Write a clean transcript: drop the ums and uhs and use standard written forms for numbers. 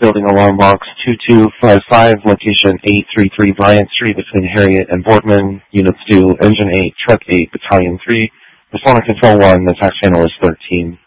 Building Alarm Box 2255, location 833 Bryant Street between Harriet and Boardman. Units 2, Engine 8, Truck 8, Battalion 3. Responder Control 1, the attack channel is 13.